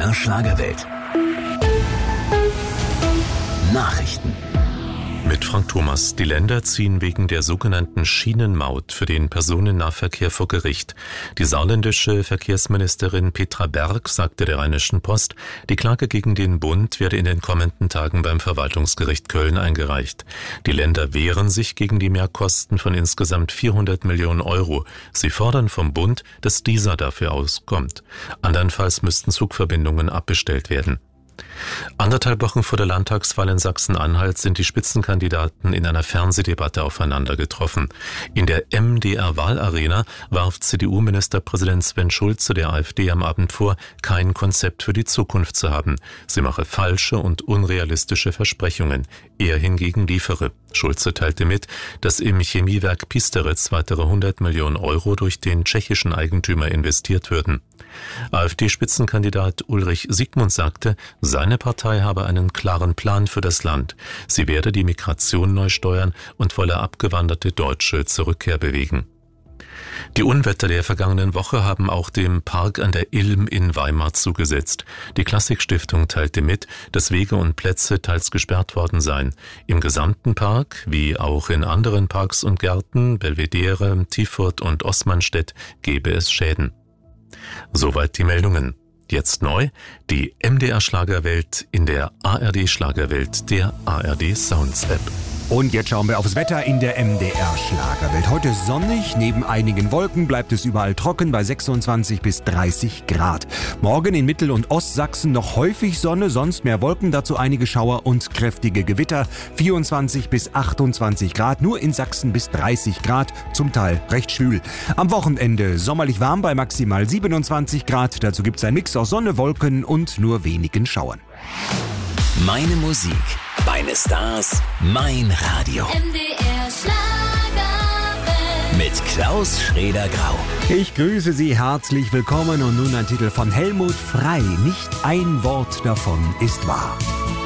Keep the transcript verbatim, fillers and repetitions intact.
R Schlagerwelt. Nachrichten. Mit Frank Thomas. Die Länder ziehen wegen der sogenannten Schienenmaut für den Personennahverkehr vor Gericht. Die saarländische Verkehrsministerin Petra Berg sagte der Rheinischen Post, die Klage gegen den Bund werde in den kommenden Tagen beim Verwaltungsgericht Köln eingereicht. Die Länder wehren sich gegen die Mehrkosten von insgesamt vierhundert Millionen Euro. Sie fordern vom Bund, dass dieser dafür auskommt. Andernfalls müssten Zugverbindungen abbestellt werden. Anderthalb Wochen vor der Landtagswahl in Sachsen-Anhalt sind die Spitzenkandidaten in einer Fernsehdebatte aufeinander getroffen. In der M D R-Wahlarena warf C D U-Ministerpräsident Sven Schulze der AfD am Abend vor, kein Konzept für die Zukunft zu haben. Sie mache falsche und unrealistische Versprechungen. Er hingegen liefere. Schulze teilte mit, dass im Chemiewerk Piesteritz weitere hundert Millionen Euro durch den tschechischen Eigentümer investiert würden. AfD-Spitzenkandidat Ulrich Siegmund sagte, seine Partei habe einen klaren Plan für das Land. Sie werde die Migration neu steuern und wolle abgewanderte Deutsche zur Rückkehr bewegen. Die Unwetter der vergangenen Woche haben auch dem Park an der Ilm in Weimar zugesetzt. Die Klassikstiftung teilte mit, dass Wege und Plätze teils gesperrt worden seien. Im gesamten Park, wie auch in anderen Parks und Gärten, Belvedere, Tiefurt und Oßmannstedt, gebe es Schäden. Soweit die Meldungen. Jetzt neu, die M D R Schlagerwelt in der A R D Schlagerwelt, der A R D Sounds App. Und jetzt schauen wir aufs Wetter in der M D R Schlagerwelt. Heute sonnig, neben einigen Wolken bleibt es überall trocken bei sechsundzwanzig bis dreißig Grad. Morgen in Mittel- und Ostsachsen noch häufig Sonne, sonst mehr Wolken, dazu einige Schauer und kräftige Gewitter. vierundzwanzig bis achtundzwanzig Grad, nur in Sachsen bis dreißig Grad, zum Teil recht schwül. Am Wochenende sommerlich warm bei maximal siebenundzwanzig Grad, dazu gibt es ein Mix aus Sonne, Wolken und nur wenigen Schauern. Meine Musik, meine Stars, mein Radio. M D R Schlagerwelt. Mit Klaus Schrader-Grau. Ich grüße Sie herzlich willkommen und nun ein Titel von Helmut Frey. Nicht ein Wort davon ist wahr.